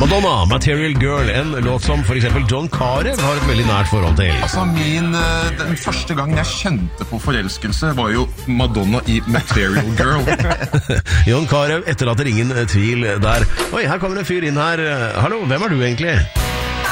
Madonna, Material Girl, en låt som for eksempel John Carew har et veldig nært forhold til. Altså den første gangen jeg kjente på forelskelse var jo Madonna i Material Girl. John Carew etterlater ingen tvil der. Oi, her kommer en fyr inn her. Hallo, hvem er du egentlig?